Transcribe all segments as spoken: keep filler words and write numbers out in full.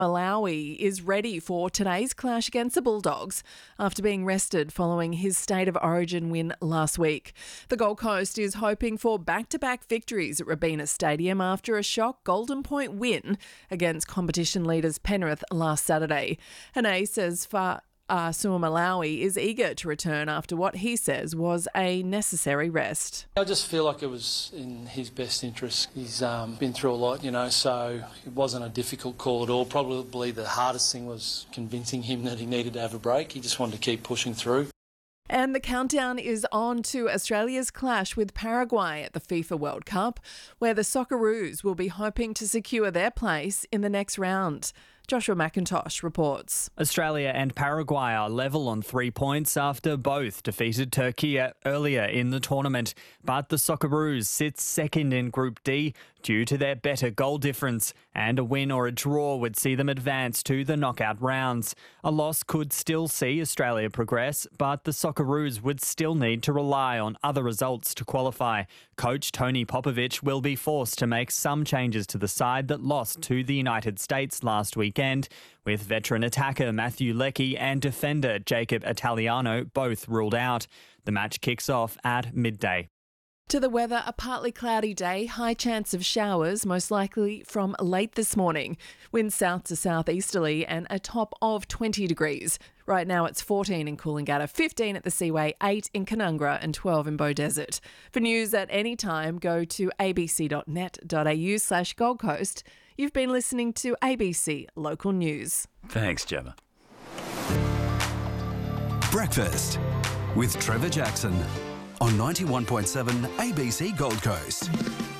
Malawi is ready for today's clash against the Bulldogs after being rested following his State of Origin win last week. The Gold Coast is hoping for back-to-back victories at Robina Stadium after a shock Golden Point win against competition leaders Penrith last Saturday. Hane says far Uh, Sua Malawi is eager to return after what he says was a necessary rest. I just feel like it was in his best interest. He's um, been through a lot, you know, so it wasn't a difficult call at all. Probably the hardest thing was convincing him that he needed to have a break. He just wanted to keep pushing through. And the countdown is on to Australia's clash with Paraguay at the FIFA World Cup, where the Socceroos will be hoping to secure their place in the next round. Joshua McIntosh reports. Australia and Paraguay are level on three points after both defeated Turkey earlier in the tournament. But the Socceroos sit second in Group D due to their better goal difference, and a win or a draw would see them advance to the knockout rounds. A loss could still see Australia progress, but the Socceroos would still need to rely on other results to qualify. Coach Tony Popovic will be forced to make some changes to the side that lost to the United States last weekend, with veteran attacker Matthew Leckie and defender Jacob Italiano both ruled out. The match kicks off at midday. To the weather, a partly cloudy day, high chance of showers, most likely from late this morning. Winds south to southeasterly and a top of twenty degrees. Right now it's fourteen in Coolangatta, fifteen at the Seaway, eight in Canungra and twelve in Beaudesert. For news at any time, go to abc.net.au slash Gold Coast. You've been listening to A B C Local News. Thanks, Gemma. Breakfast with Trevor Jackson on ninety-one point seven A B C Gold Coast.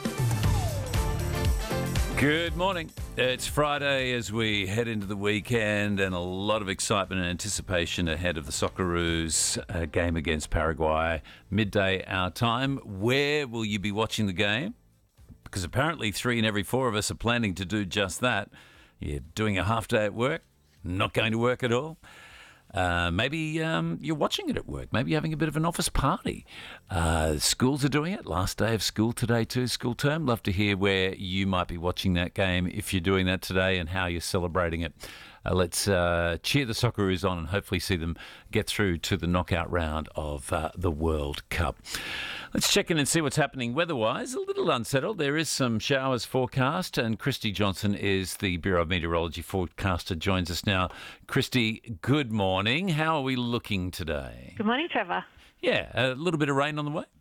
Good morning. It's Friday as we head into the weekend, and a lot of excitement and anticipation ahead of the Socceroos uh, game against Paraguay, midday our time. Where will you be watching the game? Because apparently three in every four of us are planning to do just that. You're doing a half day at work, not going to work at all. Uh, maybe um, you're watching it at work. Maybe you're having a bit of an office party. Uh, schools are doing it. Last day of school today too, school term. Love to hear where you might be watching that game if you're doing that today and how you're celebrating it. Uh, let's uh, cheer the Socceroos on and hopefully see them get through to the knockout round of uh, the World Cup. Let's check in and see what's happening weather-wise. A little unsettled. There is some showers forecast, and Christy Johnson is the Bureau of Meteorology forecaster, joins us now. Christy, good morning. How are we looking today? Good morning, Trevor. Yeah, a little bit of rain on the way?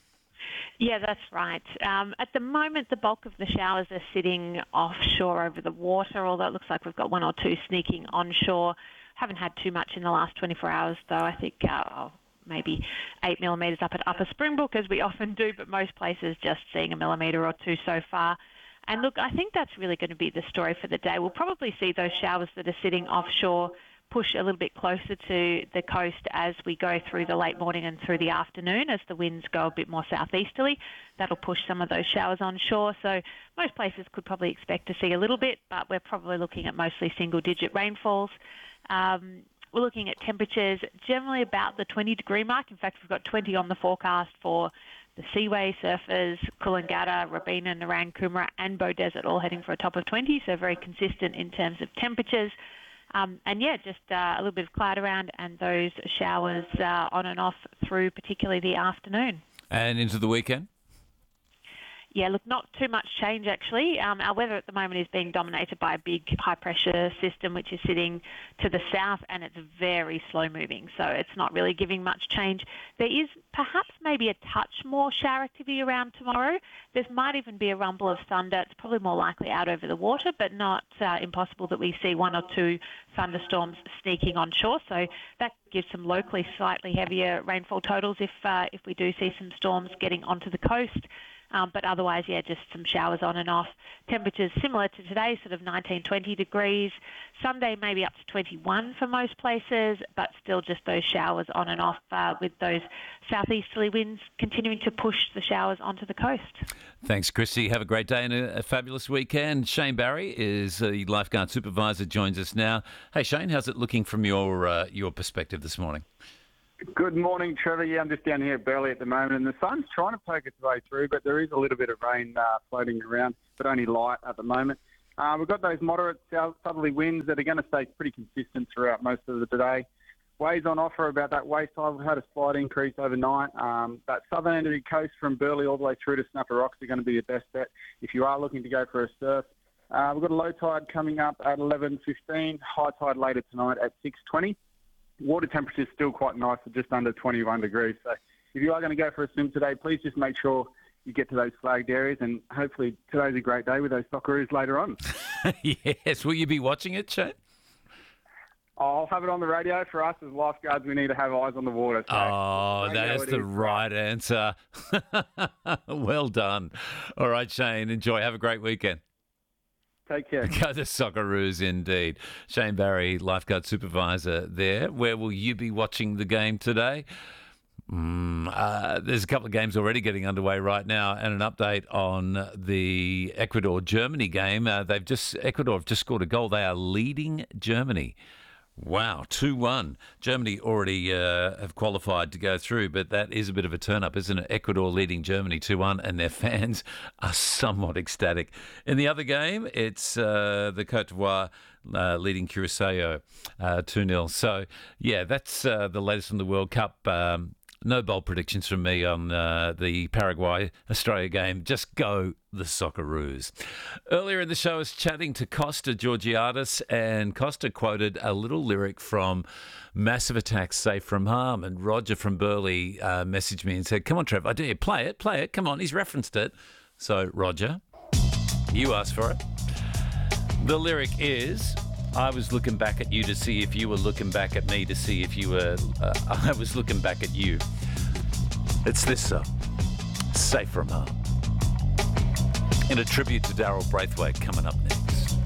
Yeah, that's right. Um, at the moment, the bulk of the showers are sitting offshore over the water, although it looks like we've got one or two sneaking onshore. Haven't had too much in the last twenty-four hours, though. I think uh, maybe eight millimetres up at Upper Springbrook, as we often do, but most places just seeing a millimetre or two so far. And look, I think that's really going to be the story for the day. We'll probably see those showers that are sitting offshore push a little bit closer to the coast as we go through the late morning and through the afternoon as the winds go a bit more southeasterly. That'll push some of those showers onshore. So most places could probably expect to see a little bit, but we're probably looking at mostly single-digit rainfalls. Um, we're looking at temperatures generally about the twenty degree mark. In fact, we've got twenty on the forecast for the Seaway, Surfers, Coolangatta, Robina, Narang, Coomera and Beaudesert all heading for a top of twenty, so very consistent in terms of temperatures. Um, and yeah, just uh, a little bit of cloud around and those showers uh, on and off through particularly the afternoon. And into the weekend? Yeah, look, not too much change actually. Um, our weather at the moment is being dominated by a big high-pressure system which is sitting to the south, and it's very slow-moving, so it's not really giving much change. There is perhaps maybe a touch more shower activity around tomorrow. There might even be a rumble of thunder. It's probably more likely out over the water, but not uh, impossible that we see one or two thunderstorms sneaking onshore. So that gives some locally slightly heavier rainfall totals if uh, if we do see some storms getting onto the coast. Um, but otherwise, yeah, just some showers on and off. Temperatures similar to today, sort of nineteen, twenty degrees. Sunday maybe up to twenty-one for most places, but still just those showers on and off uh, with those southeasterly winds continuing to push the showers onto the coast. Thanks, Christy. Have a great day and a, a fabulous weekend. Shane Barry is the lifeguard supervisor, joins us now. Hey, Shane, how's it looking from your uh, your perspective this morning? Good morning, Trevor. Yeah, I'm just down here at Burleigh at the moment, and the sun's trying to poke its way through, but there is a little bit of rain uh, floating around, but only light at the moment. Uh, we've got those moderate south southerly winds that are going to stay pretty consistent throughout most of the day. Waves on offer about that waist high. We've had a slight increase overnight. Um, that southern end of the coast from Burleigh all the way through to Snapper Rocks are going to be your best bet if you are looking to go for a surf. Uh, we've got a low tide coming up at eleven fifteen, high tide later tonight at six twenty. Water temperature is still quite nice at just under twenty-one degrees. So if you are going to go for a swim today, please just make sure you get to those flagged areas, and hopefully today's a great day with those Socceroos later on. Yes. Will you be watching it, Shane? I'll have it on the radio. For us as lifeguards, we need to have eyes on the water. So oh, that is the is. right answer. Well done. All right, Shane, enjoy. Have a great weekend. Take care. Go the Socceroos indeed. Shane Barry, lifeguard supervisor there. Where will you be watching the game today? Mm, uh, there's a couple of games already getting underway right now, and an update on the Ecuador-Germany game. Uh, they've just Ecuador have just scored a goal. They are leading Germany. Wow, two one. Germany already uh, have qualified to go through, but that is a bit of a turn-up, isn't it? Ecuador leading Germany two one, and their fans are somewhat ecstatic. In the other game, it's uh, the Côte d'Ivoire uh, leading Curaçao uh, two nil. So, yeah, that's uh, the latest from the World Cup. Um, no bold predictions from me on uh, the Paraguay-Australia game. Just go the Socceroos. Earlier in the show, I was chatting to Costa Georgiadis, and Costa quoted a little lyric from Massive Attack, Safe From Harm, and Roger from Burleigh uh, messaged me and said, come on, Trev, I dare play it, play it, come on, he's referenced it. So, Roger, you asked for it. The lyric is, I was looking back at you to see if you were looking back at me to see if you were, uh, I was looking back at you. It's this song, Safe From Harm. In a tribute to Daryl Braithwaite coming up